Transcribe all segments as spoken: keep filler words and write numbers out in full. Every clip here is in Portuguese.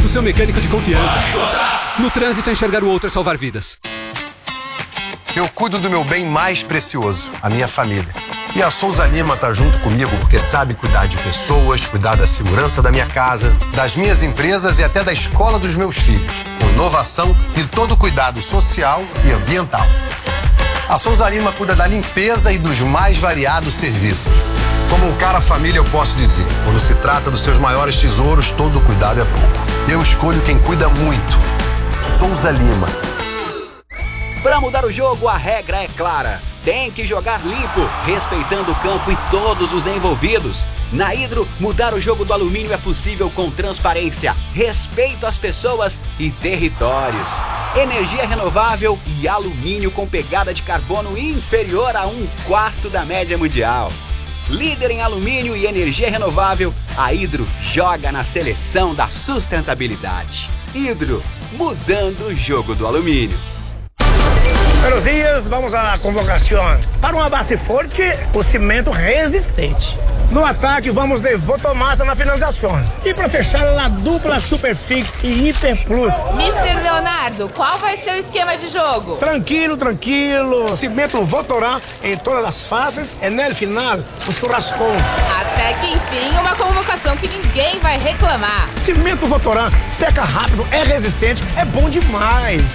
seu mecânico de confiança. No trânsito, enxergar o outro é salvar vidas. Eu cuido do meu bem mais precioso, a minha família. E a Souza Lima tá junto comigo porque sabe cuidar de pessoas, cuidar da segurança da minha casa, das minhas empresas e até da escola dos meus filhos. Com inovação e todo o cuidado social e ambiental. A Souza Lima cuida da limpeza e dos mais variados serviços. Como um cara família, eu posso dizer, quando se trata dos seus maiores tesouros, todo cuidado é pouco. Eu escolho quem cuida muito. Souza Lima. Para mudar o jogo, a regra é clara. Tem que jogar limpo, respeitando o campo e todos os envolvidos. Na Hidro, mudar o jogo do alumínio é possível com transparência, respeito às pessoas e territórios. Energia renovável e alumínio com pegada de carbono inferior a um quarto da média mundial. Líder em alumínio e energia renovável, a Hidro joga na seleção da sustentabilidade. Hidro, mudando o jogo do alumínio. Buenos dias, vamos à convocação. Para uma base forte, o cimento resistente. No ataque, vamos de Votomassa na finalização. E para fechar, a dupla Superfix e Hiper Plus. mister Leonardo, qual vai ser o esquema de jogo? Tranquilo, tranquilo. Cimento Votorá em todas as fases e no final, o churrascão. Até que enfim, uma convocação que ninguém vai reclamar. Cimento Votorá, seca rápido, é resistente, é bom demais.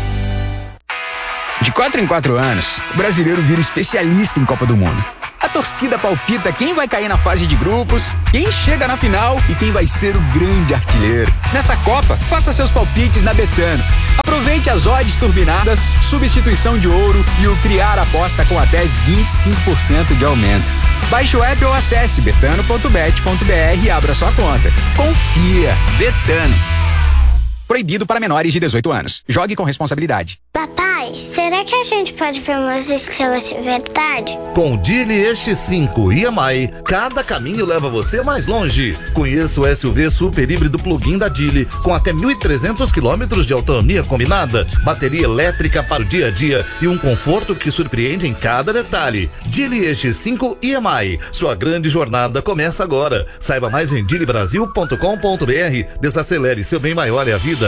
De quatro em quatro anos, o brasileiro vira especialista em Copa do Mundo. A torcida palpita quem vai cair na fase de grupos, quem chega na final e quem vai ser o grande artilheiro. Nessa Copa, faça seus palpites na Betano. Aproveite as odds turbinadas, substituição de ouro e o criar aposta com até vinte e cinco por cento de aumento. Baixe o app ou acesse betano ponto bet ponto br e abra sua conta. Confia. Betano. Proibido para menores de dezoito anos. Jogue com responsabilidade. Papai, será que a gente pode ver umas estrelas de verdade? Com o Geely X cinco e M I, cada caminho leva você mais longe. Conheça o S U V super híbrido plug-in da Geely, com até mil e trezentos quilômetros de autonomia combinada, bateria elétrica para o dia a dia e um conforto que surpreende em cada detalhe. Geely X cinco e M I, sua grande jornada começa agora. Saiba mais em geely brasil ponto com ponto br. Desacelere, seu bem maior é a vida.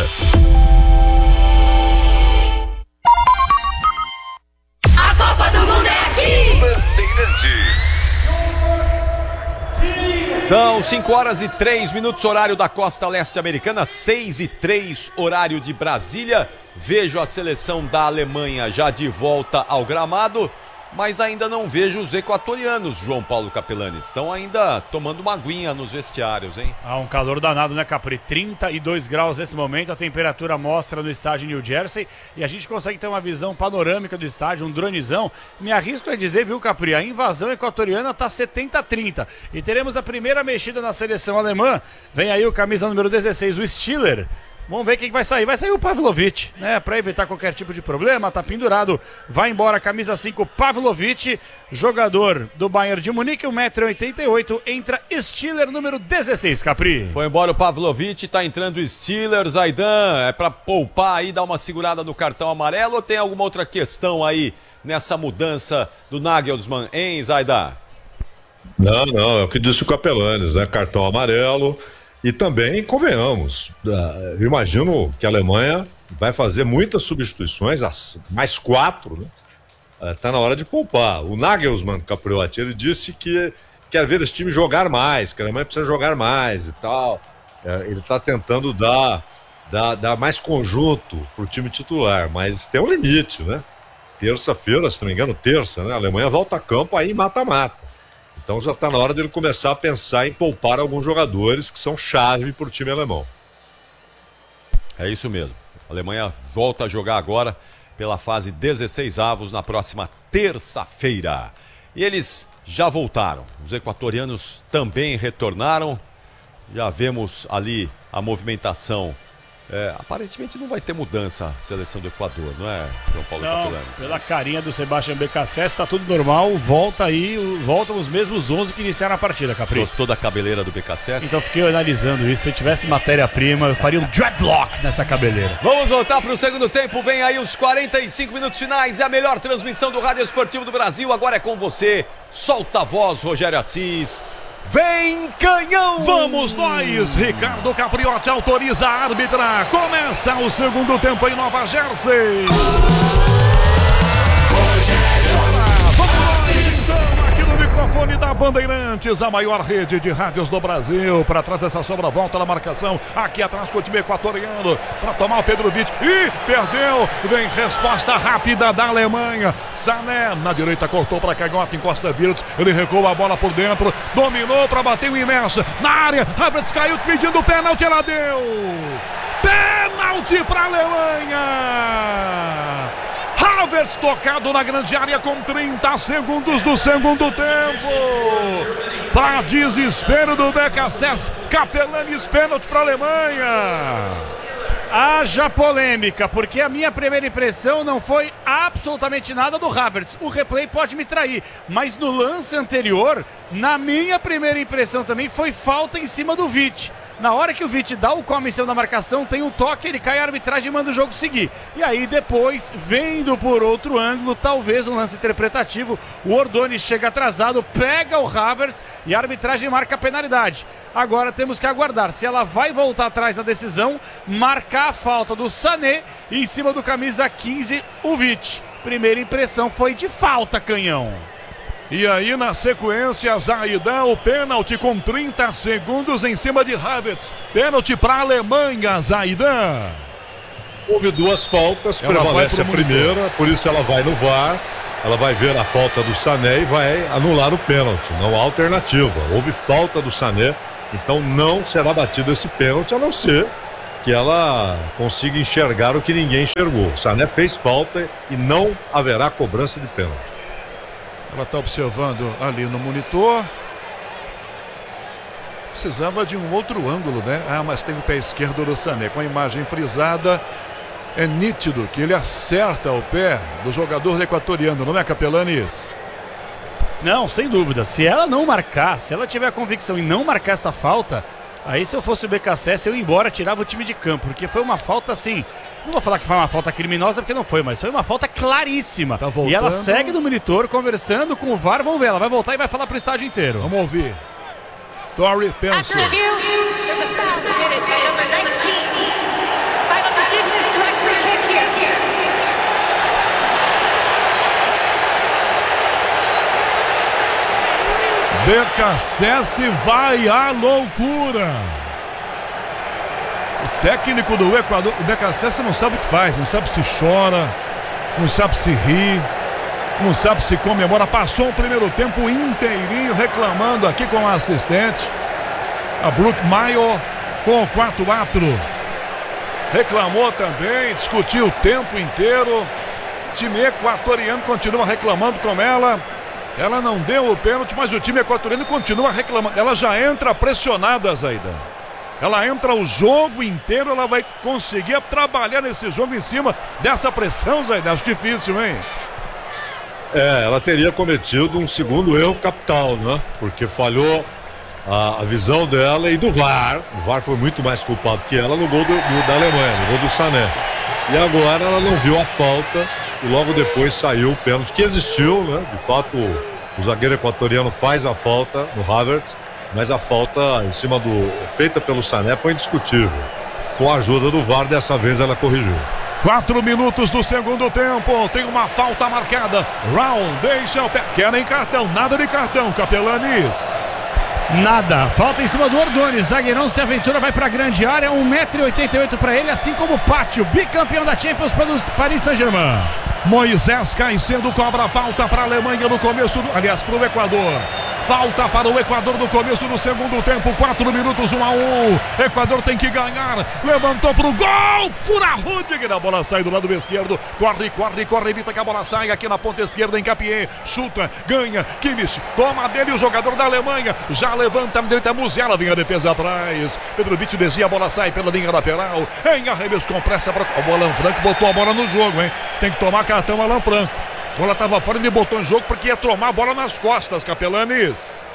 A Copa do Mundo é aqui! Bandeirantes. São cinco horas e três minutos, horário da costa leste americana, seis e três, horário de Brasília. Vejo a seleção da Alemanha já de volta ao gramado, mas ainda não vejo os equatorianos, João Paulo Capelani. Estão ainda tomando uma aguinha nos vestiários, hein? Ah, um calor danado, né, Capri? trinta e dois graus nesse momento, a temperatura mostra no estádio New Jersey e a gente consegue ter uma visão panorâmica do estádio, um dronezão. Me arrisco a dizer, viu, Capri, a invasão equatoriana tá setenta a trinta. E teremos a primeira mexida na seleção alemã. Vem aí o camisa número dezesseis, o Stiller. Vamos ver quem vai sair. Vai sair o Pavlovic, né? Para evitar qualquer tipo de problema, tá pendurado. Vai embora, camisa cinco, Pavlovic, jogador do Bayern de Munique, um metro e oitenta e oito. Entra Stiller, número dezesseis, Capri. Foi embora o Pavlovic, tá entrando o Stiller. Zaidan, é para poupar aí, dar uma segurada no cartão amarelo ou tem alguma outra questão aí nessa mudança do Nagelsmann, hein, Zaidan? Não, não, é o que disse o Capelanes, né? Cartão amarelo. E também, convenhamos, eu imagino que a Alemanha vai fazer muitas substituições, mais quatro, né? Está na hora de poupar. O Nagelsmann, Capriotti, ele disse que quer ver esse time jogar mais, que a Alemanha precisa jogar mais e tal. Ele está tentando dar, dar, dar mais conjunto para o time titular, mas tem um limite, né? Terça-feira, se não me engano, terça, né? A Alemanha volta a campo aí mata-mata. Então já está na hora dele começar a pensar em poupar alguns jogadores que são chave para o time alemão. É isso mesmo. A Alemanha volta a jogar agora pela fase dezesseis avos na próxima terça-feira. E eles já voltaram. Os equatorianos também retornaram. Já vemos ali a movimentação. É, aparentemente não vai ter mudança a seleção do Equador, não é, João Paulo Não, Capelani? pela carinha do Sebastião B K S S, tá tudo normal, volta aí, voltam os mesmos onze que iniciaram a partida, Capri. Gostou da cabeleira do B K S S? Então fiquei analisando isso, se eu tivesse matéria-prima, eu faria um dreadlock nessa cabeleira. Vamos voltar para o segundo tempo, vem aí os quarenta e cinco minutos finais, é a melhor transmissão do Rádio Esportivo do Brasil, agora é com você, solta a voz, Rogério Assis. Vem, canhão! Vamos nós! Ricardo Capriotti autoriza a árbitra. Começa o segundo tempo em Nova Jersey. Microfone da Bandeirantes, a maior rede de rádios do Brasil, para trás dessa sobra, volta na marcação, aqui atrás com o time equatoriano, para tomar o Petrovic, e perdeu, vem resposta rápida da Alemanha, Sané na direita cortou para Canhota, encosta Wirtz, ele recuou a bola por dentro, dominou para bater o Imersa, na área, Havertz caiu pedindo pênalti, ela deu, pênalti para a Alemanha. Havertz tocado na grande área com trinta segundos do segundo tempo. Para desespero do B K S S, Capelanes, pênalti para a Alemanha. Haja polêmica, porque a minha primeira impressão não foi absolutamente nada do Havertz. O replay pode me trair, mas no lance anterior, na minha primeira impressão também foi falta em cima do Witt. Na hora que o Witt dá o come em cima da marcação, tem um toque, ele cai, a arbitragem manda o jogo seguir. E aí depois, vendo por outro ângulo, talvez um lance interpretativo, o Ordoni chega atrasado, pega o Havertz e a arbitragem marca a penalidade. Agora temos que aguardar se ela vai voltar atrás da decisão, marcar a falta do Sané e em cima do camisa quinze, o Witt. Primeira impressão foi de falta, Canhão. E aí na sequência, Zaidan, o pênalti com trinta segundos em cima de Havertz. Pênalti para a Alemanha, Zaidan. Houve duas faltas, ela prevalece a primeira, por isso ela vai no V A R. Ela vai ver a falta do Sané e vai anular o pênalti, não há alternativa. Houve falta do Sané, então não será batido esse pênalti, a não ser que ela consiga enxergar o que ninguém enxergou. O Sané fez falta e não haverá cobrança de pênalti. Ela está observando ali no monitor. Precisava de um outro ângulo, né? Ah, mas tem o pé esquerdo do Sané. Com a imagem frisada, é nítido que ele acerta o pé do jogador equatoriano, não é, Capelanes? Não, sem dúvida. Se ela não marcar, se ela tiver a convicção em não marcar essa falta, aí se eu fosse o B K S S, eu ia embora, tirava o time de campo, porque foi uma falta assim... Não vou falar que foi uma falta criminosa, porque não foi, mas foi uma falta claríssima. Tá e ela segue no monitor, conversando com o V A R. Vamos ver, ela vai voltar e vai falar pro estádio inteiro. Vamos ouvir. Torre pensa. B K S S vai à loucura. O técnico do Equador, o B K S S não sabe o que faz, não sabe se chora, não sabe se ri, não sabe se comemora. Passou o primeiro tempo inteirinho reclamando aqui com a assistente, a Brooke Maio, com o quarto árbitro. Reclamou também, discutiu o tempo inteiro. O time equatoriano continua reclamando com ela. Ela não deu o pênalti, mas o time equatoriano continua reclamando. Ela já entra pressionada, Zaidan. Ela entra o jogo inteiro, ela vai conseguir trabalhar nesse jogo em cima dessa pressão, Zaidan. Acho difícil, hein? É, ela teria cometido um segundo erro capital, né? Porque falhou a, a visão dela e do V A R. O V A R foi muito mais culpado que ela no gol do, do, da Alemanha, no gol do Sané. E agora ela não viu a falta e logo depois saiu o pênalti que existiu, né? De fato, o zagueiro equatoriano faz a falta no Havertz, mas a falta em cima do feita pelo Sané foi indiscutível. Com a ajuda do V A R, dessa vez ela corrigiu. Quatro minutos do segundo tempo, tem uma falta marcada. Round, deixa o pé. Querem cartão, nada de cartão, Capelanes. Nada, falta em cima do Ordoni. Zagueirão se aventura, vai pra grande área. um metro e oitenta e oito para ele, assim como o Pátio, bicampeão da Champions pelo Paris Saint-Germain. Moisés Caicedo cobra falta para a Alemanha no começo, do, aliás, para o Equador. Falta para o Equador no começo do segundo tempo, quatro minutos, um a um. Equador tem que ganhar, levantou para o gol, fura Rudiger, a bola sai do lado esquerdo, corre, corre, corre, evita que a bola saia aqui na ponta esquerda, em Capié, chuta, ganha, Kimmich, toma dele o jogador da Alemanha, já levanta na direita, Musiala, vem a defesa atrás, Petrovic desvia, a bola sai pela linha lateral, em arremesso com pressa, para o Alan Franco botou a bola no jogo, hein, tem que tomar cartão Alan Franco. A bola estava fora, ele botou em jogo porque ia tomar a bola nas costas, Capelanes.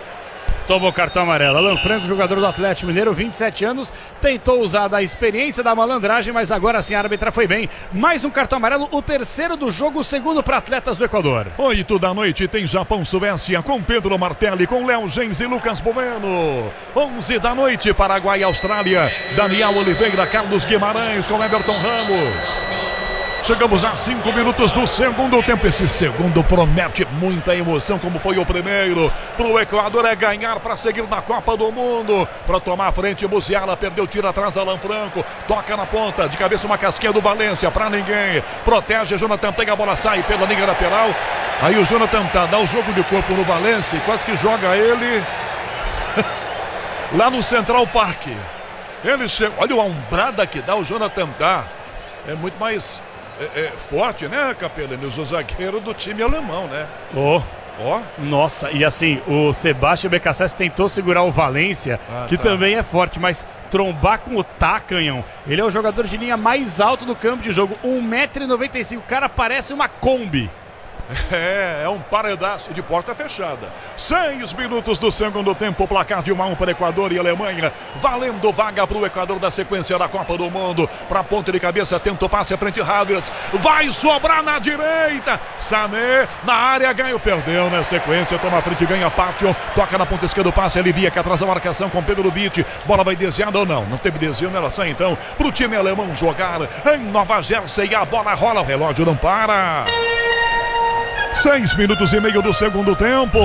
Tomou cartão amarelo. Alan Franco, jogador do Atlético Mineiro, vinte e sete anos, tentou usar da experiência da malandragem, mas agora sim a árbitra foi bem. Mais um cartão amarelo, o terceiro do jogo, o segundo para atletas do Equador. Oito da noite tem Japão-Suécia com Pedro Martelli, com Léo Gens e Lucas Bueno. Onze da noite, Paraguai e Austrália, Daniel Oliveira, Carlos Guimarães com Everton Ramos. Chegamos a cinco minutos do segundo tempo. Esse segundo promete muita emoção, como foi o primeiro. Pro Equador é ganhar para seguir na Copa do Mundo. Para tomar a frente, Musiala perdeu, tira atrás, Alan Franco. Toca na ponta, de cabeça uma casquinha do Valência, para ninguém. Protege, Jonathan pega a bola, sai pela linha lateral. Aí o Jonathan tá, dá o jogo de corpo no Valência e quase que joga ele lá no Central Park. Ele chega, olha a ombrada que dá o Jonathan tá. É muito mais... É, é forte, né, Capelani? O zagueiro do time alemão, né? Ó, ó. Nossa, e assim, o Sebastião B K S S tentou segurar o Valência, ah, que tá. também é forte, mas trombar com o Tá, canhão. Ele é o jogador de linha mais alto do campo de jogo, um metro e noventa e cinco. O cara parece uma Kombi. É, é um paredaço de porta fechada. Seis minutos do segundo tempo, placar de um a um para Equador e Alemanha, valendo vaga para o Equador da sequência da Copa do Mundo. Para ponta de cabeça, tenta o passe à frente, Havertz, vai sobrar na direita, Sané, na área, ganhou, perdeu na sequência, toma a frente, ganha Pátio, toca na ponta esquerda, o passe, alivia que atrasa a marcação com Pedro Vitti, bola vai desviada ou não, não teve desvio, ela sai então para o time alemão jogar em Nova Jersey, a bola rola, o relógio não para. Seis minutos e meio do segundo tempo.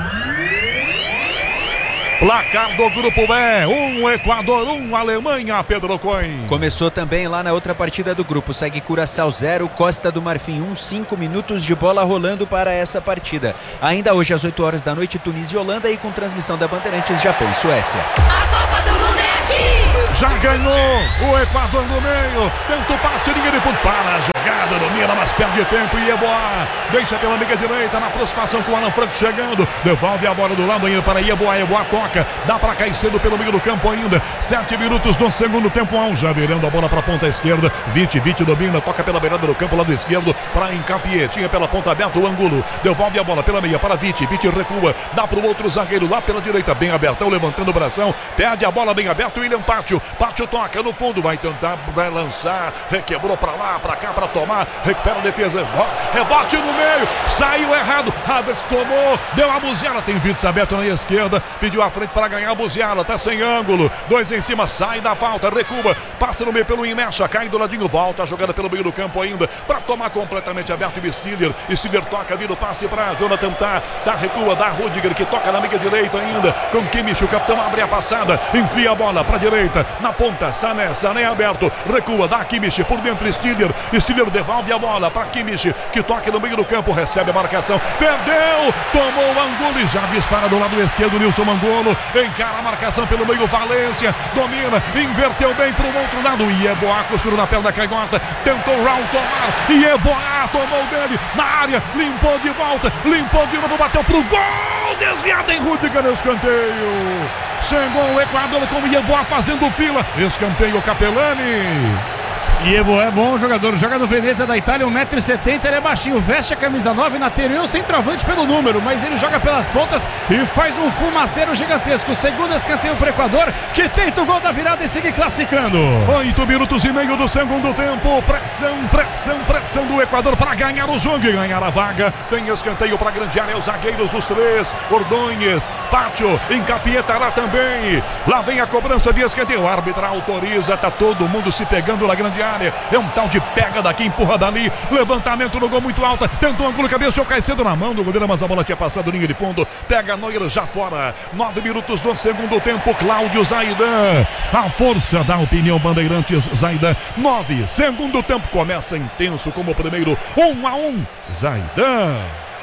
Placar do grupo B, um Equador, um Alemanha, Pedro Coin. Começou também lá na outra partida do grupo, segue Curaçao zero, Costa do Marfim um, cinco minutos de bola rolando para essa partida. Ainda hoje às oito horas da noite, Tunísia e Holanda e com transmissão da Bandeirantes, Japão e Suécia. A Copa do Mundo é aqui! Já ganhou o Equador no meio, tenta o passe, linha de fundo, para a jogada, domina, mas perde tempo e Yeboah deixa pela meia direita na aproximação com o Alan Franco chegando, devolve a bola do lado ainda para Yeboah, Yeboah toca, dá para cair cedo pelo meio do campo ainda, sete minutos do segundo tempo, um, já virando a bola para a ponta esquerda, Vitti, Vitti domina, toca pela beirada do campo, lado esquerdo, para Encapié, tinha pela ponta aberta o ângulo, devolve a bola pela meia para Vitti, Vitti recua, dá para o outro zagueiro lá pela direita, bem abertão, levantando o bração, perde a bola bem aberto, William Pátio, Pátio toca no fundo, vai tentar, vai lançar, requebrou para lá, para cá, para tomar, recupera a defesa, rebote no meio, saiu errado, Havertz tomou, deu a Musiala, tem Vitti aberto na esquerda, pediu a frente para ganhar a Musiala, tá sem ângulo, dois em cima, sai da falta, recua, passa no meio pelo Imecha, cai do ladinho, volta a jogada pelo meio do campo ainda, para tomar completamente aberto e Stiller, Stiller toca, vira o passe para Jonathan Tá, Tá recua, dá Rudiger, que toca na meia direita ainda, com Kimmich, o capitão abre a passada, enfia a bola para direita, na ponta, Sané, Sané aberto, recua, dá Kimmich, por dentro Stiller, Stiller devolve a bola para Kimmich, que toca no meio do campo, recebe a marcação, perdeu, tomou o Angulo e já dispara do lado esquerdo, Nilson Angulo, encara a marcação pelo meio, Valência, domina, inverteu bem para o outro lado, Yeboah costurou na perna canhota, tentou o Raul tomar, Yeboah tomou dele, na área, limpou de volta, limpou de novo, bateu pro gol, desviado em Rudiger, escanteio, chegou o Equador com Yeboah fazendo fila, escanteio Capelanes. Yeboah é bom jogador, joga no Venezia da Itália, um metro e setenta, ele é baixinho, veste a camisa nove na teoria, o centroavante pelo número, mas ele joga pelas pontas e faz um fumaceiro gigantesco. Segundo escanteio para o Equador, que tenta o gol da virada e segue classificando. Oito minutos e meio do segundo tempo, pressão, pressão, pressão do Equador para ganhar o jogo e ganhar a vaga. Tem escanteio para a grande área, os zagueiros, os três, Ordonhes, Pátio, Encapié lá também. Lá vem a cobrança de escanteio, o árbitro autoriza, tá todo mundo se pegando na grande área. É um tal de pega daqui, empurra dali, levantamento no gol muito alta, tentou um ângulo, cabeceou, cai cedo na mão do goleiro, mas a bola tinha passado linha de fundo, pega Neuer já fora. Nove minutos do segundo tempo, Cláudio Zaidan, a força da opinião Bandeirantes, Zaidan. Nove, segundo tempo começa intenso como o primeiro, um a um, Zaidan.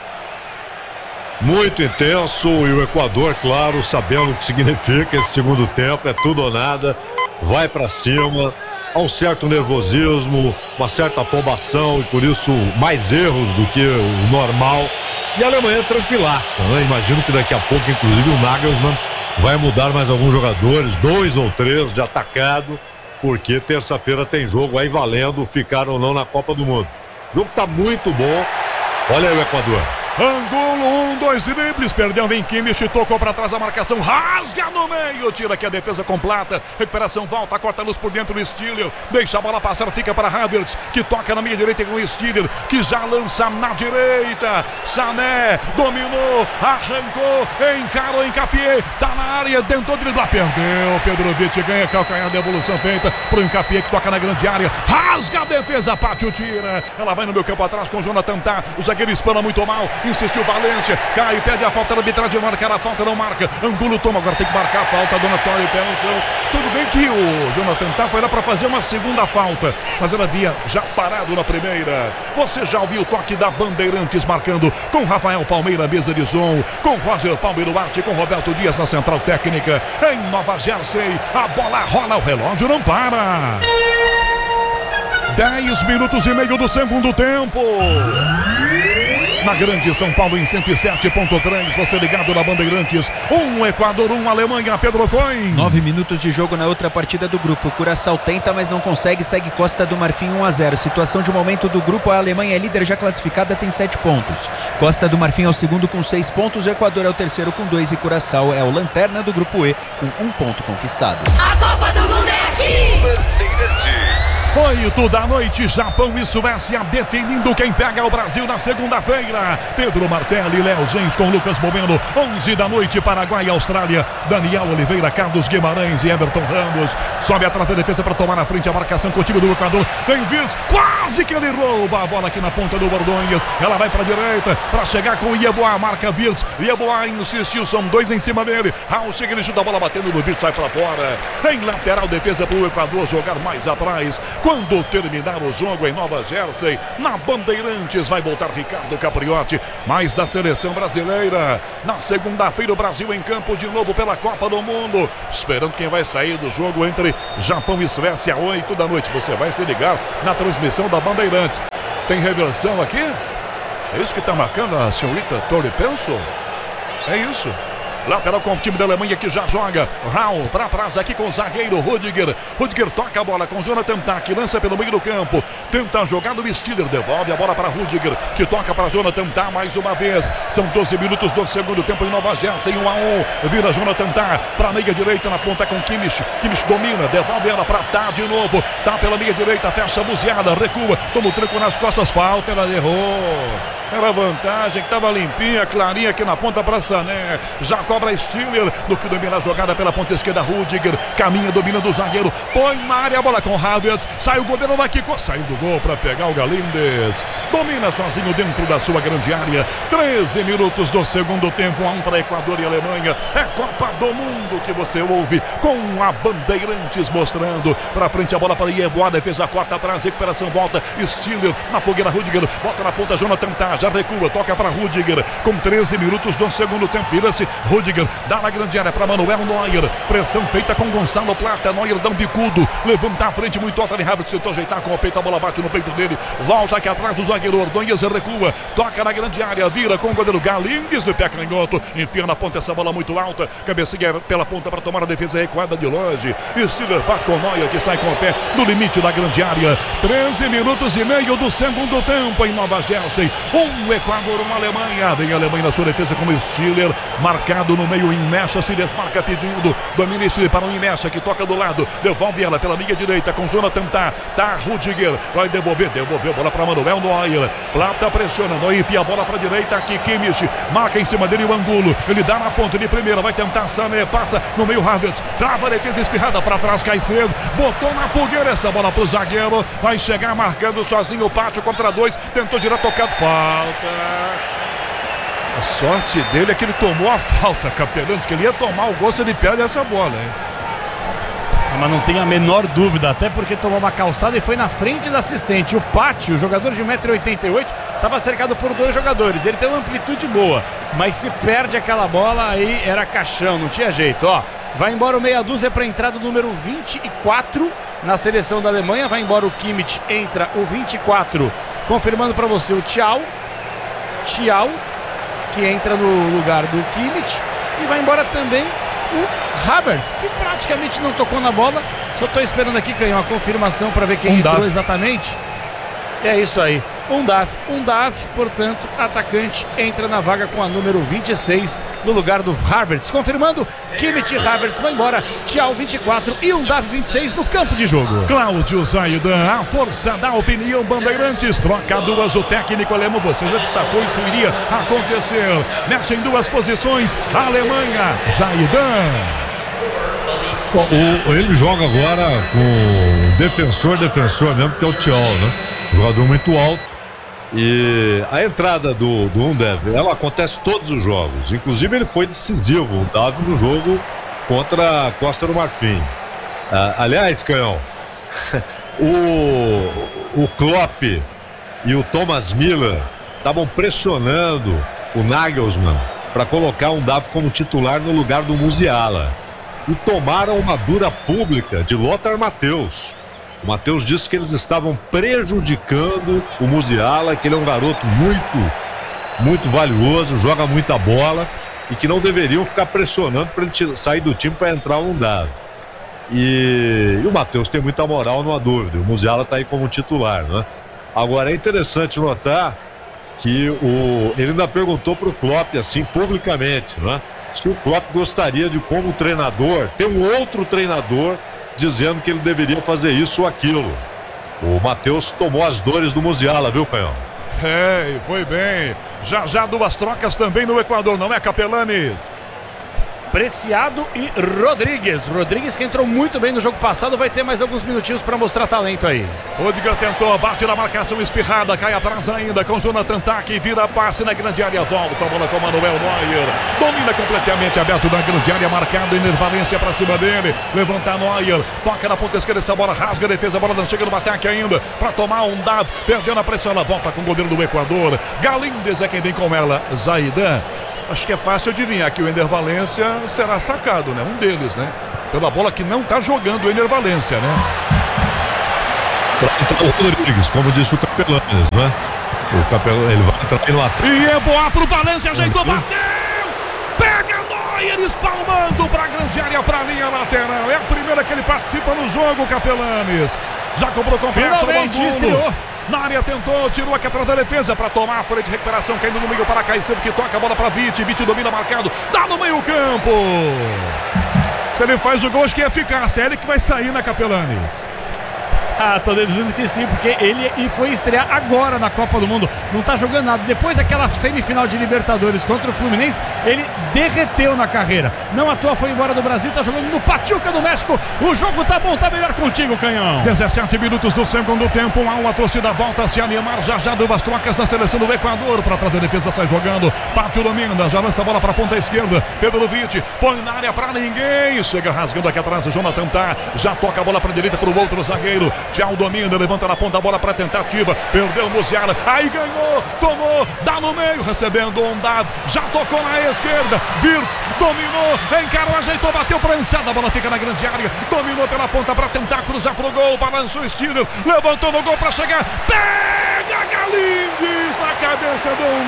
Muito intenso e o Equador, claro, sabendo o que significa esse segundo tempo, é tudo ou nada, vai pra cima. Há um certo nervosismo, uma certa afobação e por isso mais erros do que o normal. E a Alemanha é tranquilaça, né? Imagino que daqui a pouco, inclusive, o Nagelsmann vai mudar mais alguns jogadores, dois ou três de atacado, porque terça-feira tem jogo aí valendo ficar ou não na Copa do Mundo. O jogo tá muito bom. Olha aí o Equador. Angulo, um, dois dribles, perdeu, vem Kimmich, tocou para trás a marcação, rasga no meio, tira aqui a defesa completa, recuperação, volta, corta a luz por dentro do Stiller, deixa a bola passar, fica para Havertz, que toca na meia direita com o Stiller, que já lança na direita, Sané, dominou, arrancou, encarou, Encapié, tá na área, tentou driblar, perdeu, Petrovic ganha calcanhar, devolução feita pro Encapié, que toca na grande área, rasga a defesa, Pátio tira, ela vai no meu campo atrás com o Jonathan Tah, o zagueiro espana muito mal, insistiu Valência, cai, pede a falta da arbitragem, marcar a falta, não marca, Angulo toma, agora tem que marcar a falta, Donatório, pé no chão, tudo bem que o Jonathan Tah foi lá para fazer uma segunda falta, mas ela havia já parado na primeira. Você já ouviu o toque da Bandeirantes marcando com Rafael Palmeira, mesa de som, com Roger Palmeiro Arte, com Roberto Dias na central técnica, em Nova Jersey, a bola rola, o relógio não para. dez minutos e meio do segundo tempo. Na grande São Paulo em cento e sete ponto três, você ligado na Bandeirantes, um Equador, um Alemanha, Pedro Coin. Nove minutos de jogo na outra partida do grupo. Curaçao tenta, mas não consegue, segue Costa do Marfim um a zero. Situação de momento do grupo, a Alemanha é líder já classificada, tem sete pontos. Costa do Marfim é o segundo com seis pontos, o Equador é o terceiro com dois e Curaçao é o lanterna do grupo E com um ponto conquistado. A Copa do Mundo é aqui! Bandeirantes. Oito da noite, Japão e Suécia definindo quem pega o Brasil na segunda-feira. Pedro Martelli, Léo Gens com Lucas Momeno. Onze da noite, Paraguai e Austrália. Daniel Oliveira, Carlos Guimarães e Everton Ramos. Sobe atrás da defesa para tomar na frente a marcação com o time do Equador. Tem Virtus, quase que ele rouba a bola aqui na ponta do Bordonhas. Ela vai para a direita para chegar com o Ieboá, marca Virtus. Ieboá insistiu, são dois em cima dele. Raul chega, ele chuta a bola batendo no Virtus, sai para fora. Em lateral, defesa para o Equador jogar mais atrás. Quando terminar o jogo em Nova Jersey, na Bandeirantes, vai voltar Ricardo Capriotti, mais da seleção brasileira. Na segunda-feira, o Brasil em campo de novo pela Copa do Mundo. Esperando quem vai sair do jogo entre Japão e Suécia, oito da noite. Você vai se ligar na transmissão da Bandeirantes. Tem reversão aqui? É isso que está marcando a senhorita Tori Penso? É isso. Lateral com o time da Alemanha que já joga. Raul para trás aqui com o zagueiro Rudiger. Rudiger toca a bola com Jonathan Tah, que lança pelo meio do campo. Tenta jogar no Stiller. Devolve a bola para Rudiger, que toca para Jonathan Tah mais uma vez. São doze minutos do segundo tempo em Nova Jersey. um a um. Vira Jonathan Tah para a meia direita na ponta com Kimmich. Kimmich domina. Devolve ela para Tah de novo. Tah pela meia direita. Fecha a buziada. Recua. Toma o tranco nas costas. Falta. Ela errou. Era vantagem, que estava limpinha, clarinha aqui na ponta para Sané. Já cobra Stiller, no que domina a jogada pela ponta esquerda, Rudiger. Caminha, domina do zagueiro. Põe na área a bola com Havertz. Sai o goleiro daqui, saiu do gol para pegar o Galindes. Domina sozinho dentro da sua grande área. treze minutos do segundo tempo, um para Equador e Alemanha. É Copa do Mundo que você ouve com a Bandeirantes mostrando. Para frente a bola para Ieboá, defesa corta atrás, recuperação, volta. Stiller na fogueira, Rudiger. Bota na ponta, Jonathan Tah. Já recua, toca para Rudiger. Com treze minutos do segundo tempo, vira-se Rudiger, dá na grande área para Manuel Neuer. Pressão feita com Gonçalo Plata. Neuer dá um bicudo, levanta a frente muito alta de Havertz, tentou ajeitar com o peito, a bola bate no peito dele. Volta aqui atrás do zagueiro Ordonhas, recua, toca na grande área, vira com o goleiro Galindes no pé canhoto, enfia na ponta essa bola muito alta, cabecinha pela ponta para tomar a defesa recuada de longe. Stiller bate com o Neuer, que sai com o pé no limite da grande área. treze minutos e meio do segundo tempo em Nova Jersey. Um Equador, uma Alemanha. Vem a Alemanha na sua defesa com o Stiller, marcado no meio, Imecha se desmarca pedindo, domina Stiller para o Imecha, que toca do lado, devolve ela pela linha direita com Jonathan Tah. Tah, Rudiger, vai devolver, devolveu a bola para Manuel Neuer. Plata pressiona, Neuer enfia a bola para a direita aqui, Kimmich, marca em cima dele o Angulo, ele dá na ponta de primeira, vai tentar Sané, passa no meio Havertz, trava a defesa espirrada para trás, cai cedo, botou na fogueira essa bola para o zagueiro, vai chegar marcando sozinho o Pátio contra dois, tentou girar tocado, falta. A sorte dele é que ele tomou a falta, Capelanes, que ele ia tomar o gol se ele perde essa bola, hein? Ah, mas não tem a menor dúvida, até porque tomou uma calçada e foi na frente da assistente. O Pátio, jogador de um metro e oitenta e oito, estava cercado por dois jogadores. Ele tem uma amplitude boa, mas se perde aquela bola, aí era caixão, não tinha jeito. Ó, vai embora o meia dúzia para a entrada número vinte e quatro na seleção da Alemanha. Vai embora o Kimmich, entra o vinte e quatro, confirmando para você o Thiaw. Thiaw, que entra no lugar do Kimmich, e vai embora também o Havertz, que praticamente não tocou na bola. Só estou esperando aqui, Canhão, a confirmação para ver quem um entrou dado. exatamente. E é isso aí. Undav. Undav, portanto, atacante, entra na vaga com a número vinte e seis no lugar do Havertz. Confirmando, Kimmich e Havertz vai embora. Tchau, vinte e quatro e Undav vinte e seis no campo de jogo. Cláudio Zaidan, a força da opinião Bandeirantes. Troca duas, o técnico alemão. Você já destacou, isso iria acontecer. Mexe em duas posições, a Alemanha. Zaidan. Bom, o, ele joga agora com defensor, defensor mesmo, que é o Thiago, né? Jogador muito alto. E a entrada do, do Undav, ela acontece todos os jogos. Inclusive ele foi decisivo, o Undav, no jogo contra a Costa do Marfim. Ah, aliás, Canhão, o, o Klopp e o Thomas Müller estavam pressionando o Nagelsmann para colocar o Undav como titular no lugar do Musiala. E tomaram uma dura pública de Lothar Matthäus. O Matthäus disse que eles estavam prejudicando o Musiala, que ele é um garoto muito, muito valioso, joga muita bola e que não deveriam ficar pressionando para ele sair do time para entrar o Undav. E, e o Matthäus tem muita moral, não há dúvida. O Musiala está aí como titular, né? Agora é interessante notar que o, ele ainda perguntou para o Klopp assim publicamente, né? Se o Klopp gostaria de, como treinador, ter um outro treinador dizendo que ele deveria fazer isso ou aquilo. O Matthäus tomou as dores do Musiala, viu, Canhão? É, e foi bem. Já já duas trocas também no Equador, não é, Capelanes? Preciado e Rodrigues. Rodrigues, que entrou muito bem no jogo passado, vai ter mais alguns minutinhos para mostrar talento aí. Rodiger tentou, bate na marcação espirrada, cai atrás ainda com Jonathan Tah, vira passe na grande área, volta a bola com Manuel Neuer, domina completamente aberto na grande área, marcado, Enervalência para cima dele, levanta Neuer, toca na ponta esquerda, essa bola rasga a defesa, a bola não chega no ataque ainda, para tomar um dado, perdendo a pressão, ela volta com o goleiro do Equador, Galíndez é quem vem com ela, Zaidan. Acho que é fácil adivinhar que o Enervalência será sacado, né? Um deles, né? Pela bola que não tá jogando o Enervalência, né? O Rodrigues, como disse o Capelanes, né? O Capelanes, ele vai entrar no ataque. E é boa pro Valência, ajeitou, bateu! Pega Neuer, espalmando pra grande área, pra linha lateral. É a primeira que ele participa no jogo, Capelanes. Já cobrou com finalmente estreou. Na área tentou, tirou aqui atrás da defesa para tomar a folha de recuperação, caindo no meio para Caicedo, que toca a bola para Vite, Vite domina marcado, dá no meio campo. Se ele faz o gol, acho que é eficaz, é ele que vai sair na Capelanes. Ah, tô deduzindo que sim, porque ele e foi estrear agora na Copa do Mundo. Não tá jogando nada. Depois daquela semifinal de Libertadores contra o Fluminense, ele derreteu na carreira. Não à toa foi embora do Brasil, tá jogando no Pachuca do México. O jogo tá bom, tá melhor contigo, Canhão. dezessete minutos do segundo tempo, um a um, a torcida volta a se animar. Já já deu as trocas na seleção do Equador para trás da defesa, sai jogando. Parte o domina, já lança a bola pra ponta esquerda. Pedro Vite, põe na área pra ninguém. Chega rasgando aqui atrás o Jonathan Tah. Já toca a bola pra direita pro outro zagueiro. Tchau, domina, levanta na ponta a bola para tentativa, perdeu o Musiala, aí ganhou, tomou, dá no meio, recebendo um dado, já tocou na esquerda, Wirtz dominou, encarou, ajeitou, bateu prensada, a bola fica na grande área, dominou pela ponta para tentar cruzar pro gol, balançou o Stiller, levantou no gol para chegar, pega Galíndez na cabeça do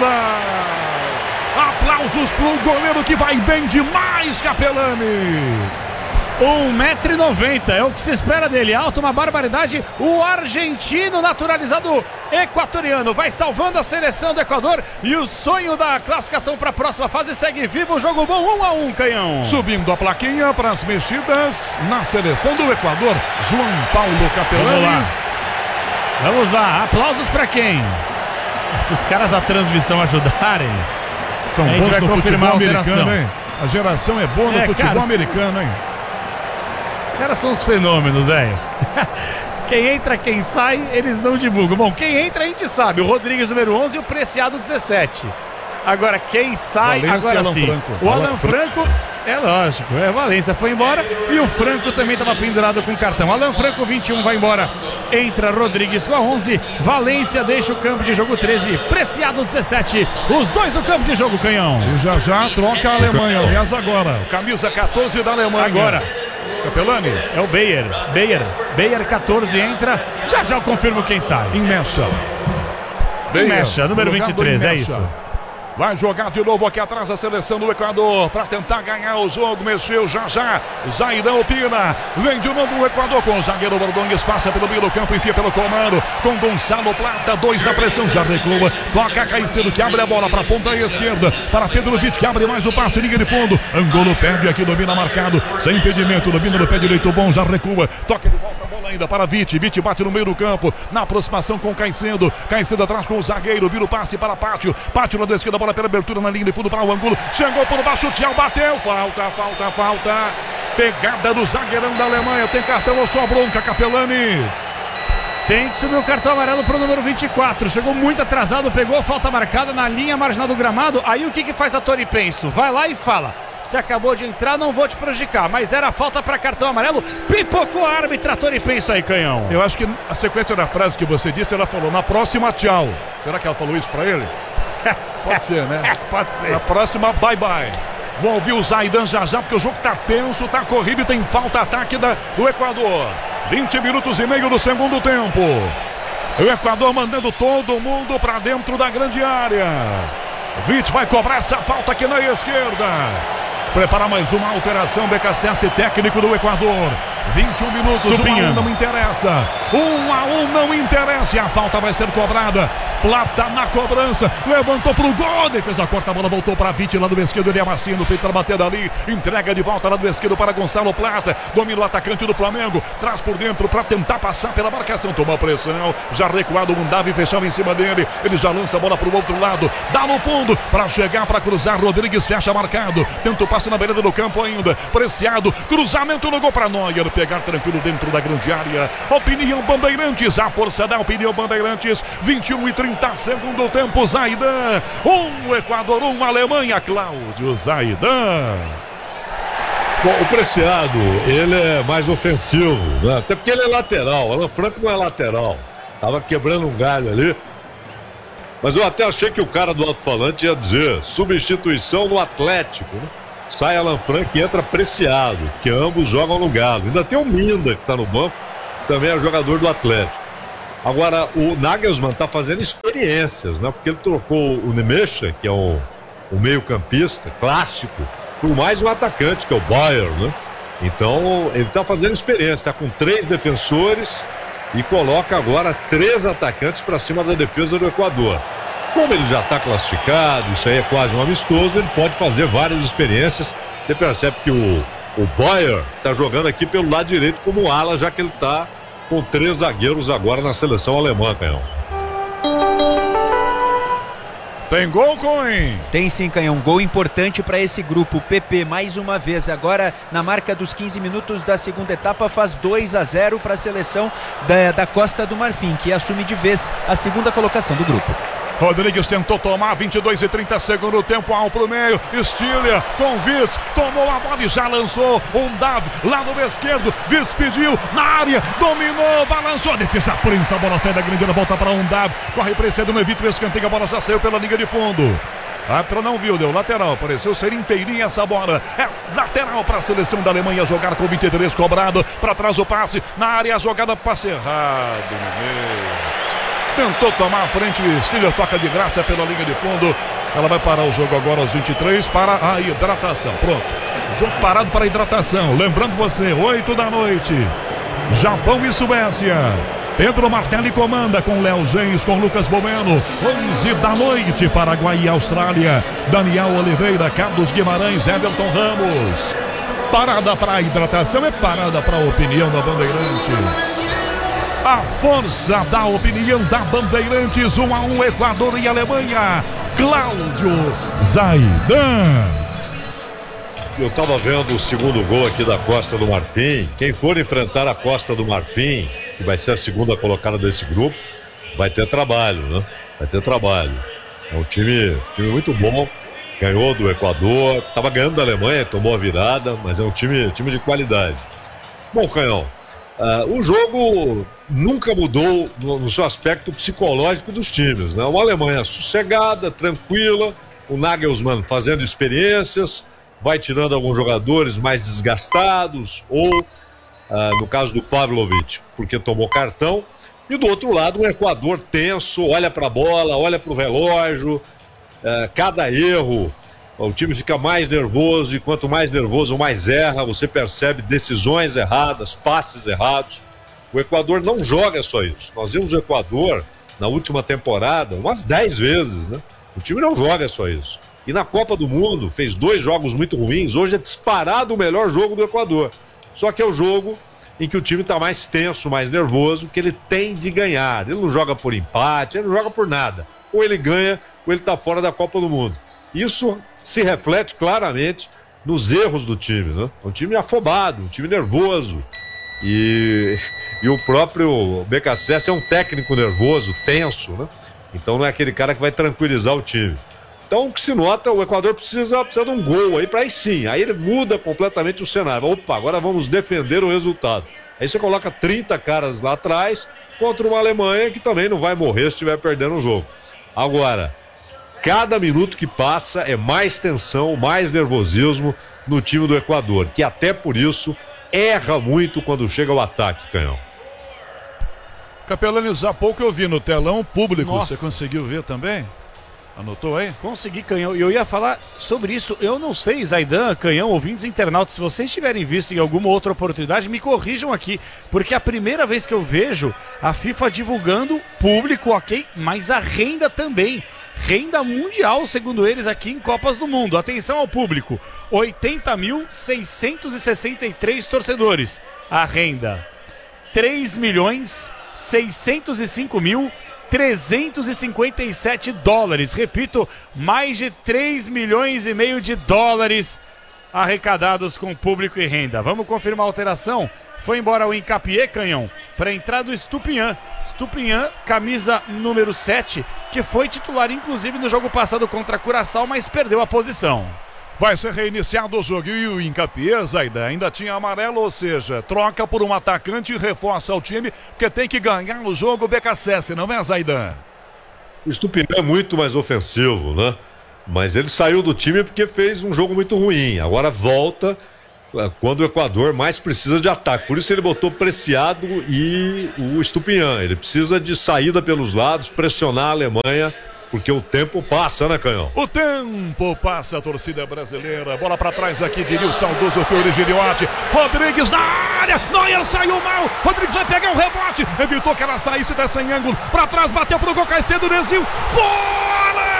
Undar. Aplausos pro goleiro que vai bem demais, Capelanes. um metro e noventa, é o que se espera dele, alto, uma barbaridade. O argentino naturalizado equatoriano vai salvando a seleção do Equador e o sonho da classificação para a próxima fase segue vivo. O jogo bom, um a um, Canhão. Subindo a plaquinha para as mexidas na seleção do Equador, João Paulo Capelanes. Vamos lá, Vamos lá. Aplausos para quem? Se os caras da transmissão ajudarem, são a gente vai confirmar a alteração, hein? A geração é boa no é, futebol cara, americano, hein? Os caras são os fenômenos, velho. Quem entra, quem sai, eles não divulgam. Bom, quem entra a gente sabe. O Rodrigues, número onze, e o Preciado, dezessete. Agora, quem sai, Valência, agora Alan sim. Franco. O Alan Franco, é lógico, é Valência foi embora e o Franco também estava pendurado com cartão. Alan Franco, vinte e um, vai embora. Entra Rodrigues com a onze. Valência deixa o campo de jogo, treze. Preciado, dezessete. Os dois no campo de jogo, Canhão. E já já troca a Alemanha. Aliás, agora. Camisa catorze da Alemanha. Agora. Capelanes. É o Bayer. Bayer. Bayer, catorze, entra. Já já eu confirmo quem sai. Em Mecha. Em Mecha, número vinte e três, é isso. Vai jogar de novo aqui atrás a seleção do Equador para tentar ganhar o jogo. Mexeu já já. Zaidan opina. Vem de novo o Equador com o zagueiro Bordongues. Passa pelo meio do campo, enfia pelo comando. Com Gonçalo Plata. Dois na pressão. Já recua. Toca Caicedo que abre a bola para a ponta esquerda. Para Pedro Vitt que abre mais o passe. Liga de fundo. Angolo perde aqui. Domina marcado. Sem impedimento. Domina no pé direito bom. Já recua. Toca de volta a bola ainda para Vitt. Vitt bate no meio do campo. Na aproximação com Caicedo. Caicedo atrás com o zagueiro. Vira o passe para Pátio. Pátio na esquerda. Bola pela abertura na linha de fundo para o Angulo. Chegou por baixo, Thiago bateu. Falta, falta, falta. Pegada do zagueirão da Alemanha. Tem cartão ou só bronca, Capelanes? Tem que subir o cartão amarelo para o número vinte e quatro. Chegou muito atrasado, pegou falta marcada na linha marginal do gramado. Aí o que que faz a Toripenso? Vai lá e fala: se acabou de entrar, não vou te prejudicar. Mas era falta para cartão amarelo. Pipocou a árbitra Toripenso aí, Canhão. Eu acho que a sequência da frase que você disse, ela falou: na próxima, tchau. Será que ela falou isso para ele? Pode ser, né? Pode ser. Na próxima, bye bye. Vou ouvir o Zaidan já já, porque o jogo tá tenso, tá corrido e tem falta-ataque da, do Equador. vinte minutos e meio do segundo tempo. O Equador mandando todo mundo pra dentro da grande área. Vitt vai cobrar essa falta aqui na esquerda. Preparar mais uma alteração. B K C S técnico do Equador. vinte e um minutos, um a um não interessa. Um a um não interessa. E a falta vai ser cobrada. Plata na cobrança. Levantou pro gol. Defesa corta a bola. Voltou para Vitt lá do esquerdo. Ele amacia no peito para bater dali. Entrega de volta lá do esquerdo para Gonçalo Plata. Domina o atacante do Flamengo. Traz por dentro para tentar passar pela marcação. Tomou a pressão. Já recuado. O Davi fechava em cima dele. Ele já lança a bola pro outro lado. Dá no fundo para chegar para cruzar. Rodrigues fecha marcado. Tenta o passe na beirada do campo ainda. Preciado. Cruzamento no gol para Neuer. Pegar tranquilo dentro da grande área. Opinião Bandeirantes. A força da Opinião Bandeirantes. vinte e um e trinta segundo tempo. Zaidan. Um Equador, um Alemanha. Cláudio Zaidan. Bom, o Preciado, ele é mais ofensivo, né? Até porque ele é lateral. Alan Franco não é lateral. Tava quebrando um galho ali. Mas eu até achei que o cara do alto-falante ia dizer substituição no Atlético, né? Sai Alan Franco e entra Preciado, que ambos jogam no Galo. Ainda tem o Minda, que está no banco, também é jogador do Atlético. Agora, o Nagelsmann está fazendo experiências, né? Porque ele trocou o Nemecha, que é o, o meio-campista clássico, por mais um atacante, que é o Bayer, né? Então, ele está fazendo experiência, está com três defensores e coloca agora três atacantes para cima da defesa do Equador. Como ele já está classificado, isso aí é quase um amistoso, ele pode fazer várias experiências. Você percebe que o, o Bayer está jogando aqui pelo lado direito como ala, já que ele está com três zagueiros agora na seleção alemã, Canhão. Tem gol, Coen? Tem sim, Canhão. Gol importante para esse grupo. O P P mais uma vez. Agora, na marca dos quinze minutos da segunda etapa, faz dois a zero para a seleção da, da Costa do Marfim, que assume de vez a segunda colocação do grupo. Rodrigues tentou tomar, vinte e dois e trinta segundo tempo, ao pro meio, Stilha com Wirtz, tomou a bola e já lançou um Davi, lado esquerdo, Wirtz pediu, na área, dominou, balançou, a defesa prensa, a bola sai da grande, volta para um Davi, corre precedendo, evita o escanteio, a bola já saiu pela linha de fundo. A Pra não viu, deu lateral, pareceu ser inteirinha essa bola. É lateral para a seleção da Alemanha jogar com vinte e três cobrado, para trás o passe, na área a jogada, passe errado no meio. Tentou tomar a frente, Stilha toca de graça pela linha de fundo. Ela vai parar o jogo agora aos vinte e três para a hidratação. Pronto, jogo parado para a hidratação. Lembrando você, oito da noite, Japão e Suécia. Pedro Martelli comanda com Léo Gens, com Lucas Bomeno. onze da noite, Paraguai e Austrália. Daniel Oliveira, Carlos Guimarães, Everton Ramos. Parada para a hidratação, é parada para a opinião da Bandeirantes. A força da opinião da Bandeirantes, um a um, Equador e Alemanha. Cláudio Zaidan. Eu estava vendo o segundo gol aqui da Costa do Marfim. Quem for enfrentar a Costa do Marfim, que vai ser a segunda colocada desse grupo, vai ter trabalho, né? Vai ter trabalho. É um time, time muito bom. Ganhou do Equador, estava ganhando da Alemanha, tomou a virada, mas é um time, time de qualidade. Bom, Canhão, uh, o jogo nunca mudou no, no seu aspecto psicológico dos times, né? Uma Alemanha sossegada, tranquila, o Nagelsmann fazendo experiências, vai tirando alguns jogadores mais desgastados, ou, uh, no caso do Pavlovic, porque tomou cartão, e do outro lado um Equador tenso, olha para a bola, olha para o relógio, uh, cada erro, o time fica mais nervoso, e quanto mais nervoso, mais erra, você percebe decisões erradas, passes errados. O Equador não joga só isso. Nós vimos o Equador na última temporada umas dez vezes, né? O time não joga só isso. E na Copa do Mundo fez dois jogos muito ruins. Hoje é disparado o melhor jogo do Equador. Só que é o jogo em que o time está mais tenso, mais nervoso, que ele tem de ganhar. Ele não joga por empate, ele não joga por nada. Ou ele ganha, ou ele está fora da Copa do Mundo. Isso se reflete claramente nos erros do time, né? Um time afobado, um time nervoso. E, e o próprio B K S S é um técnico nervoso, tenso, né? Então não é aquele cara que vai tranquilizar o time. Então o que se nota, o Equador precisa, precisa de um gol aí para aí sim. Aí ele muda completamente o cenário. Opa, agora vamos defender o resultado. Aí você coloca trinta caras lá atrás contra uma Alemanha que também não vai morrer se estiver perdendo o jogo. Agora, cada minuto que passa é mais tensão, mais nervosismo no time do Equador, que até por isso erra muito quando chega ao ataque, Canhão. Capelanes, há pouco eu vi no telão público, Nossa. Você conseguiu ver também? Anotou aí? Consegui, Canhão. E eu ia falar sobre isso. Eu não sei, Zaidan, Canhão, ouvintes internautas, se vocês tiverem visto em alguma outra oportunidade, me corrijam aqui. Porque é a primeira vez que eu vejo a FIFA divulgando público, ok? Mas a renda também. Renda mundial, segundo eles, aqui em Copas do Mundo. Atenção ao público. oitenta mil seiscentos e sessenta e três torcedores. A renda. três milhões seiscentos e cinco mil trezentos e cinquenta e sete dólares. Repito, mais de três milhões e meio de dólares arrecadados com público e renda. Vamos confirmar a alteração? Foi embora o Hincapié, Canhão, para entrar do Estupinhan. Estupinhan, camisa número sete, que foi titular inclusive no jogo passado contra a Curaçao, mas perdeu a posição. Vai ser reiniciado o jogo e o Hincapié, Zaidan, ainda tinha amarelo, ou seja, troca por um atacante e reforça o time, porque tem que ganhar o jogo o B K S S, não é, Zaidan? O Estupinhan é muito mais ofensivo, né? Mas ele saiu do time porque fez um jogo muito ruim. Agora volta quando o Equador mais precisa de ataque. Por isso ele botou Preciado e o Estupinhan. Ele precisa de saída pelos lados, pressionar a Alemanha, porque o tempo passa, né, Canhão? O tempo passa, a torcida brasileira. Bola pra trás aqui, diria o saudoso Fiore Giliotti. Rodrigues na área. Neuer saiu mal. Rodrigues vai pegar o rebote. Evitou que ela saísse, tá sem ângulo. Pra trás, bateu pro gol, Caicedo, desviou. Fora!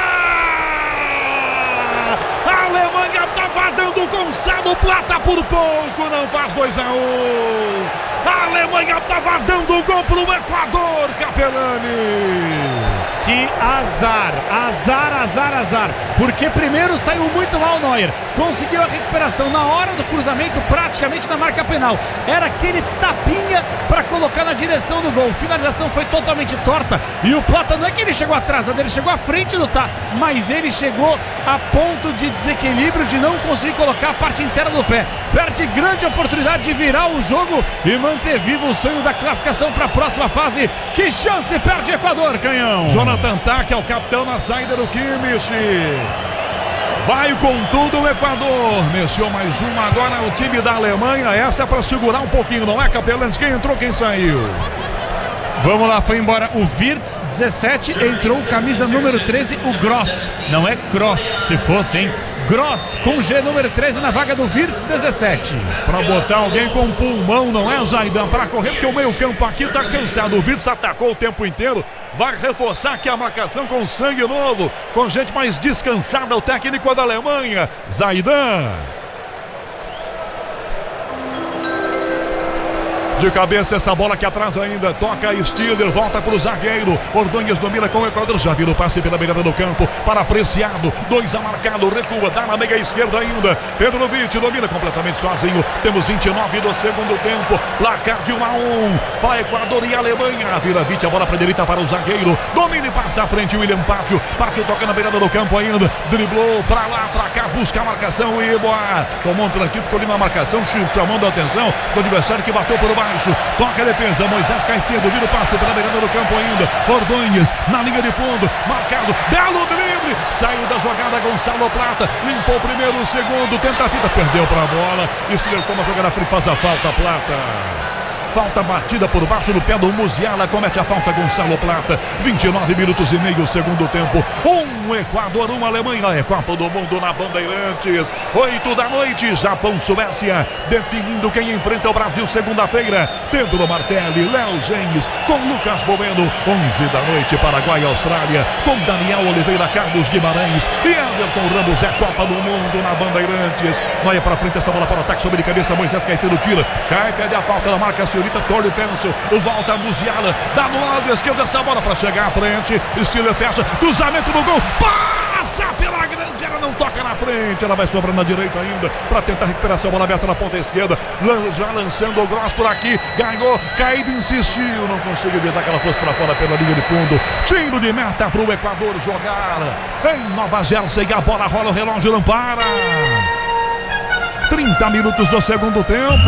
A Alemanha tava dando com Salo Plata por pouco. Não faz dois a um. A Alemanha tava dando gol pro Equador, Capelani. Que azar, azar, azar, azar. Porque primeiro saiu muito mal o Neuer. Conseguiu a recuperação na hora do cruzamento, praticamente na marca penal. Era aquele tapinha para colocar na direção do gol. Finalização foi totalmente torta. E o Plata não é que ele chegou atrasado, ele chegou à frente do Tá. Mas ele chegou a ponto de desequilíbrio, de não conseguir colocar a parte inteira do pé. Perde grande oportunidade de virar o jogo e manter vivo o sonho da classificação para a próxima fase. Que chance perde o Equador, Canhão. Jonathan Tah, que é o capitão na saída do Kimmich. Vai com tudo o Equador. Mexeu mais uma agora o time da Alemanha. Essa é para segurar um pouquinho, não é, Capelães? Quem entrou, quem saiu? Vamos lá, foi embora o Wirtz, dezessete, entrou camisa número treze, o Gross. Não é Cross, se fosse, hein? Gross, com G número treze na vaga do Wirtz, dezessete. Pra botar alguém com pulmão, não é, Zaidan? Pra correr, porque o meio campo aqui tá cansado. O Wirtz atacou o tempo inteiro. Vai reforçar aqui a marcação com sangue novo, com gente mais descansada, o técnico da Alemanha, Zaidan. De cabeça essa bola aqui atrás ainda. Toca Stiller, volta para o zagueiro. Ordonez domina com o Equador. Já vira o passe pela beirada do campo para Preciado. Dois a marcado, recua, dá na meia esquerda ainda. Petrovic domina completamente sozinho. Temos vinte e nove do segundo tempo. Placar de um a um para Equador e Alemanha. Vira vinte, a bola para a direita para o zagueiro. Domina e passa à frente. William Pátio. Pátio toca na beirada do campo ainda. Driblou para lá, para cá. Busca a marcação e boa. Tomou um tranquilo, ficou ali na marcação. Chamando a atenção do adversário que bateu por baixo. Toca a defesa, Moisés Caicedo, vira o passe pela beirada do campo ainda. Ordonez na linha de fundo, marcado, belo drible, saiu da jogada Gonçalo Plata, limpou o primeiro, o segundo, tenta a fita, perdeu para a bola. Stiller toma a jogada frente, faz a falta, Plata. Falta batida por baixo do pé do Musiala. Comete a falta Gonçalo Plata. vinte e nove minutos e meio, segundo tempo. Um Equador, um Alemanha. É Copa do Mundo na Bandeirantes. oito da noite, Japão, Suécia. Definindo quem enfrenta o Brasil segunda-feira. Pedro Martelli, Léo James, com Lucas Bueno. onze da noite, Paraguai, Austrália. Com Daniel Oliveira, Carlos Guimarães e Everton Ramos. É Copa do Mundo na Bandeirantes. Vai para frente essa bola para o ataque sobre a cabeça. Moisés Caicedo tira. Cai, pede a falta da marca a senhorita Torre Penso. Volta Musiala. Dá no lado esquerdo essa bola para chegar à frente. Estilo fecha. Cruzamento no gol. Passa pela grande área. Não toca na frente. Ela vai sobrar na direita ainda para tentar recuperar essa bola aberta na ponta esquerda. Já lançando o Gross por aqui. Ganhou. Caído, insistiu. Não conseguiu evitar que ela fosse para fora pela linha de fundo. Tiro de meta para o Equador jogar. Em Nova Jersey, a bola rola, o relógio não para. trinta minutos do segundo tempo.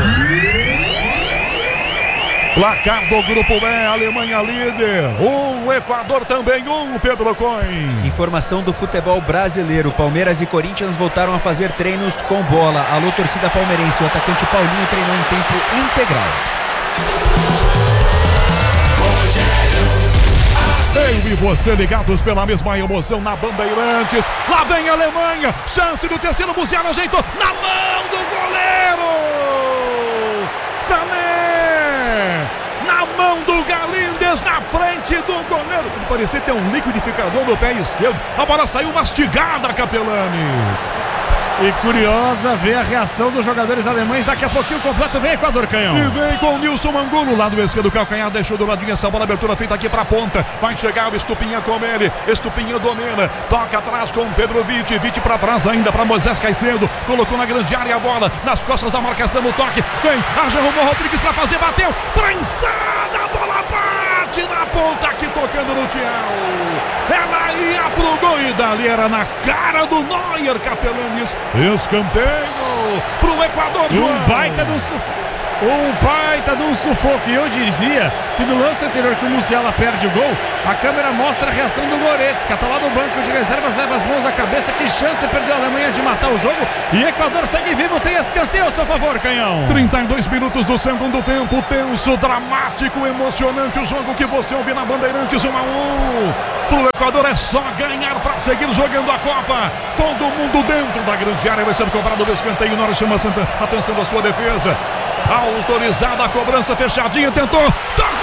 Placar do grupo B, Alemanha líder. Um, Equador também, um, Pedro Coin. Informação do futebol brasileiro. Palmeiras e Corinthians voltaram a fazer treinos com bola. Alô, torcida palmeirense. O atacante Paulinho treinou em tempo integral. Eu e você ligados pela mesma emoção na Bandeirantes. Lá vem a Alemanha. Chance do terceiro. Musiala ajeitou na mão do goleiro. Sané. Na mão do Galíndez, na frente do goleiro. Ele parecia ter um liquidificador no pé esquerdo. A bola saiu mastigada, Capelanes. E curiosa ver a reação dos jogadores alemães. Daqui a pouquinho completo vem Equador, Canhão. E vem com o Nilson Angulo, lado esquerdo do calcanhar, deixou do ladinho essa bola, abertura feita aqui pra ponta. Vai chegar o Estupinha com ele, Estupinha domina, toca atrás com o Pedro Vitti, Vitti pra trás ainda pra Moisés Caicedo, colocou na grande área a bola, nas costas da marcação, no toque, vem, arrumou Rodrigues pra fazer, bateu, prensada, a bola bate na ponta aqui tocando no Tião. Ela ia pro gol e dali era na cara do Neuer, Capelanes. Escanteio pro Equador, João. Um baita do sufoco. Um baita de um sufoco. E eu dizia que no lance anterior que o Musiala perde o gol, a câmera mostra a reação do Goretzka. Tá lá no banco de reservas, leva as mãos à cabeça. Que chance perdeu a Alemanha de matar o jogo. E Equador segue vivo, tem escanteio ao seu favor, Canhão. trinta e dois minutos do segundo tempo. Tenso, dramático, emocionante. O jogo que você ouve na Bandeirantes, um a um. Pro Equador é só ganhar para seguir jogando a Copa. Todo mundo dentro da grande área. Vai ser cobrado o escanteio. Nora chama a atenção da sua defesa. Autorizada a cobrança, fechadinha, tentou, toca